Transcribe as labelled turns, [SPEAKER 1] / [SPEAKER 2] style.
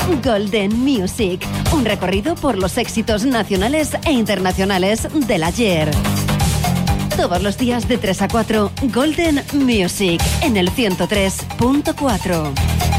[SPEAKER 1] Golden Music, un recorrido por los éxitos nacionales e internacionales del ayer. Todos los días de 3 a 4, Golden Music, en el 103.4.